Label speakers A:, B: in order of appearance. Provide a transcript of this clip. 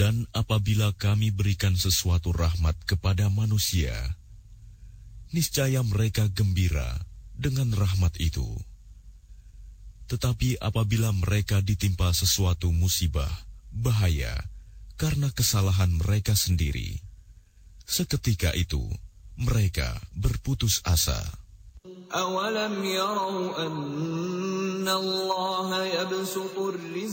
A: Dan apabila kami berikan sesuatu rahmat kepada manusia, niscaya mereka gembira dengan rahmat itu. Tetapi apabila mereka ditimpa sesuatu musibah, bahaya, karena kesalahan mereka sendiri, seketika itu mereka berputus asa.
B: أَوَلَمْ يَرَوْا أَنَّ اللَّهَ يَبْسُطُ الرِّزْقَ